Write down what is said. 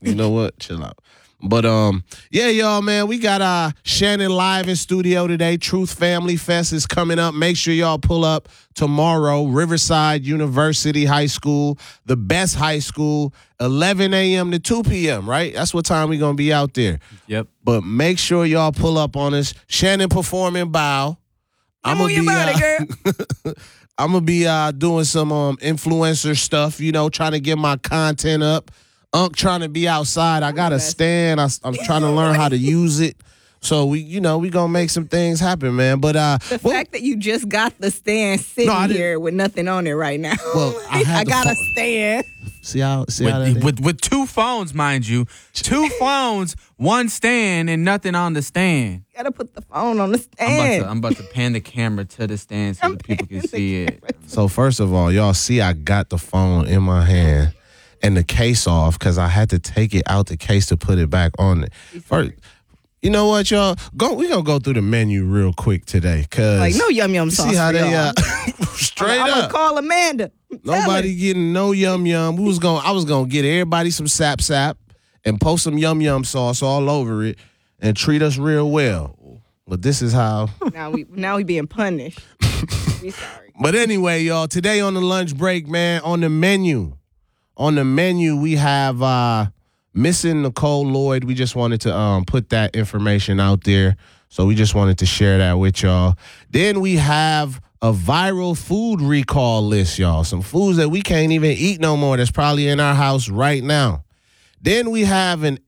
You know what? Chill out. But yeah, y'all, man, we got Shannon live in studio today. Truth Family Fest is coming up. Make sure y'all pull up tomorrow. Riverside University High School, the best high school, 11 a.m. to 2 p.m., right? That's what time we gonna be out there. Yep. But make sure y'all pull up on us. Shannon performing bow. I'm gonna be doing some influencer stuff, trying to get my content up. Unc trying to be outside. I got a stand. I'm trying to learn how to use it. So we gonna make some things happen, man. But the fact that you just got the stand sitting here with nothing on it right now. Well, I got a stand. See how that is? With two phones, mind you, two phones, one stand, and nothing on the stand. You gotta put the phone on the stand. I'm about to pan the camera to the stand so that people can see it. So first of all, y'all see I got the phone in my hand and the case off because I had to take it out the case to put it back on it. First, you know what, y'all? We gonna go through the menu real quick today, cause like no yum yum sauce. See how for they y'all. straight I'm up. gonna call Amanda. Nobody getting no yum yum. I was gonna get everybody some sap sap and post some yum yum sauce all over it and treat us real well. But this is how. Now we being punished. We sorry. But anyway, y'all, today on the lunch break, man, on the menu we have missing Nicole Lloyd. We just wanted to put that information out there. So we just wanted to share that with y'all. Then we have a viral food recall list, y'all. Some foods that we can't even eat no more that's probably in our house right now. Then we have an